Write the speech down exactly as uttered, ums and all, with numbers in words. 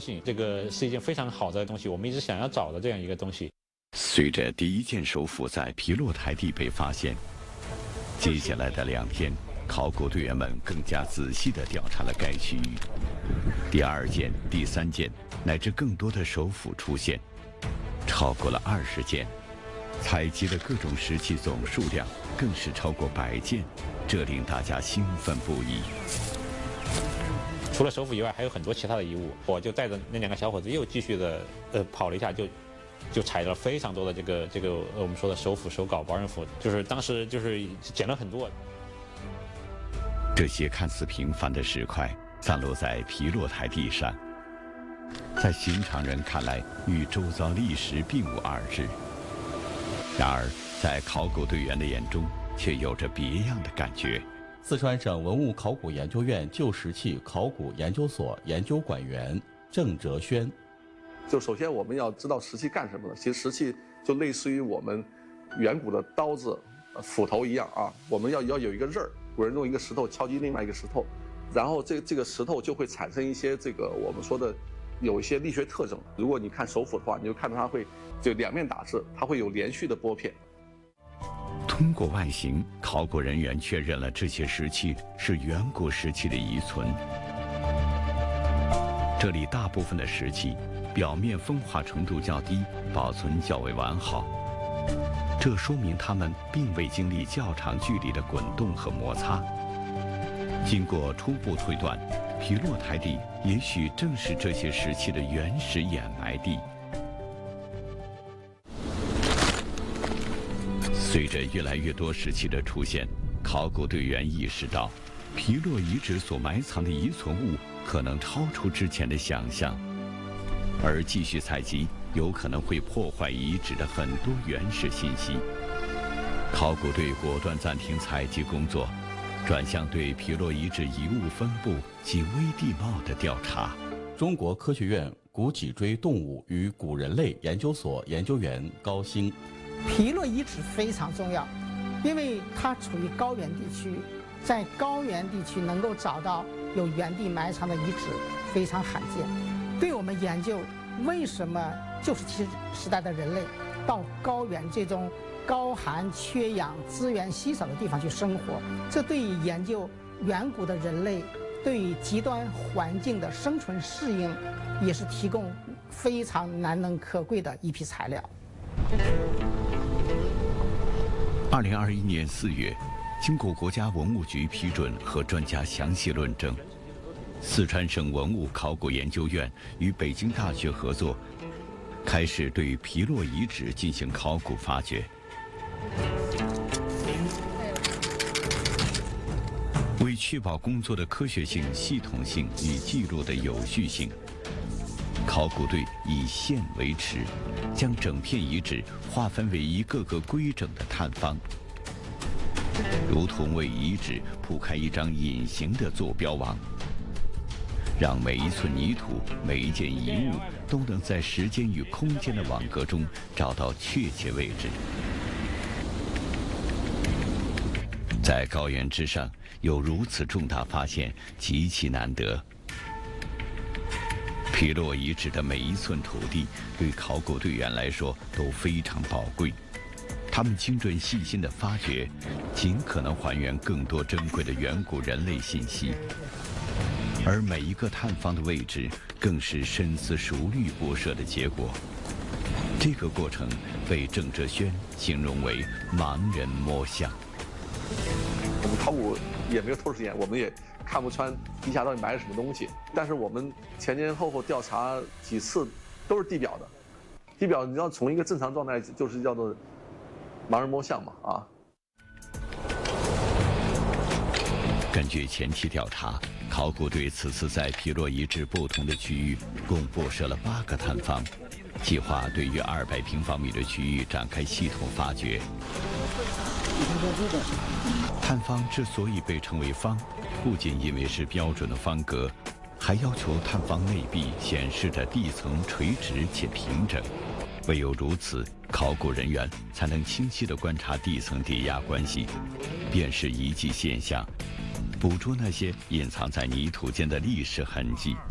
兴，这个是一件非常好的东西，我们一直想要找的这样一个东西。 随着第一件手斧在皮洛台地被发现，接下来的两天，考古队员们更加仔细地调查了该区域。第二件、第三件乃至更多的手斧出现，超过了二十件，采集的各种石器总数量更是超过百件，这令大家兴奋不已。 除了手斧以外，还有很多其他的遗物。我就带着那两个小伙子又继续的呃跑了一下，就就采了非常多的这个这个呃我们说的手斧、手镐、保刃斧，就是当时就是捡了很多。 这些看似平凡的石块散落在皮洛台地上，在寻常人看来与周遭历史并无二致，然而在考古队员的眼中却有着别样的感觉。 四川省文物考古研究院旧石器考古研究所研究馆员郑哲轩， 就首先我们要知道石器干什么的。其实石器就类似于我们远古的刀子、斧头一样啊，我们要要有一个刃儿，古人用一个石头敲击另外一个石头，然后这这个石头就会产生一些这个我们说的有一些力学特征。如果你看手斧的话，你就看到它会就两面打制，它会有连续的拨片。 通过外形，考古人员确认了这些石器是远古时期的遗存。这里大部分的石器表面风化程度较低，保存较为完好，这说明它们并未经历较长距离的滚动和摩擦。经过初步推断，皮洛台地也许正是这些石器的原始掩埋地。随着越来越多石器的出现，考古队员意识到，皮洛遗址所埋藏的遗存物可能超出之前的想象，而继续采集有可能会破坏遗址的很多原始信息。考古队果断暂停采集工作，转向对皮洛遗址遗物分布及微地貌的调查。 中国科学院古脊椎动物与古人类研究所研究员高兴。 皮洛遗址非常重要，因为它处于高原地区，在高原地区能够找到有原地埋藏的遗址非常罕见。对我们研究为什么旧石器时代的人类到高原这种高寒缺氧、资源稀少的地方去生活，这对于研究远古的人类对于极端环境的生存适应，也是提供非常难能可贵的一批材料。 二零二一年四月，经过国家文物局批准和专家详细论证，四川省文物考古研究院与北京大学合作，开始对皮洛遗址进行考古发掘。为确保工作的科学性、系统性与记录的有序性，考古队以线为尺，将整片遗址划分为一个个规整的探方，如同为遗址铺开一张隐形的坐标网，让每一寸泥土、每一件遗物都能在时间与空间的网格中找到确切位置。在高原之上有如此重大发现，极其难得。皮洛遗址的每一寸土地对考古队员来说都非常宝贵，他们精准细心的发掘，尽可能还原更多珍贵的远古人类信息。而每一个探方的位置更是深思熟虑播设的结果。这个过程被郑哲轩形容为盲人摸象。 我们考古也没有透视眼，我们也看不穿地下到底埋了什么东西。但是我们前前后后调查几次都是地表的，地表你要从一个正常状态就是叫做盲人摸象嘛啊。 根据前期调查，考古队此次在皮洛遗址不同的区域共布设了八个探方，计划对约二百平方米的区域展开系统发掘。探方之所以被称为方，不仅因为是标准的方格，还要求探方内壁显示着地层垂直且平整。唯有如此，考古人员才能清晰地观察地层叠压关系，辨识遗迹现象，捕捉那些隐藏在泥土间的历史痕迹。